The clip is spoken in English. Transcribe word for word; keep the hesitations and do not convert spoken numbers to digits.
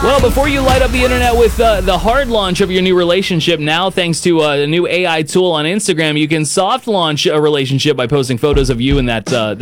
Well, before you light up the internet with uh, the hard launch of your new relationship, now thanks to uh, a new A I tool on Instagram, you can soft launch a relationship by posting photos of you and that uh,